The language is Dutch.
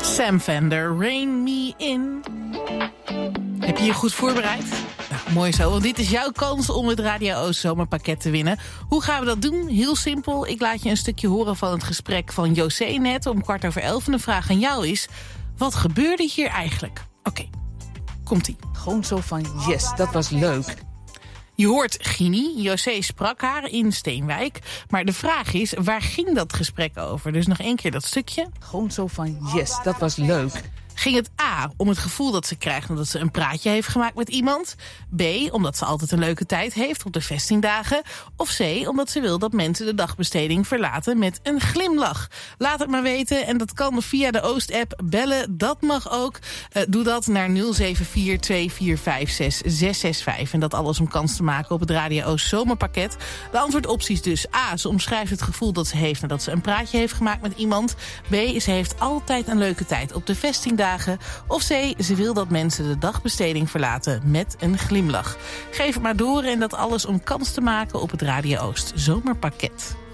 Sam Fender, Rain Me In. Heb je je goed voorbereid? Nou, mooi zo, want dit is jouw kans om het Radio Oost zomerpakket te winnen. Hoe gaan we dat doen? Heel simpel. Ik laat je een stukje horen van het gesprek van José net om 11:15. En de vraag aan jou is, wat gebeurde hier eigenlijk? Oké, komt-ie. Gewoon zo van, yes, dat was leuk. Je hoort Gini. José sprak haar in Steenwijk. Maar de vraag is, waar ging dat gesprek over? Dus nog 1 keer dat stukje. Gewoon zo van, yes, dat was leuk. Ging het A, om het gevoel dat ze krijgt omdat ze een praatje heeft gemaakt met iemand? B, omdat ze altijd een leuke tijd heeft op de vestingdagen? Of C, omdat ze wil dat mensen de dagbesteding verlaten met een glimlach? Laat het maar weten en dat kan via de Oost-app. Bellen, dat mag ook. Doe dat naar 074-245-6665. En dat alles om kans te maken op het Radio Oost zomerpakket. De antwoordopties dus. A, ze omschrijft het gevoel dat ze heeft nadat ze een praatje heeft gemaakt met iemand. B, ze heeft altijd een leuke tijd op de vestingdagen. Of C, ze wil dat mensen de dagbesteding verlaten met een glimlach. Geef het maar door en dat alles om kans te maken op het Radio Oost zomerpakket.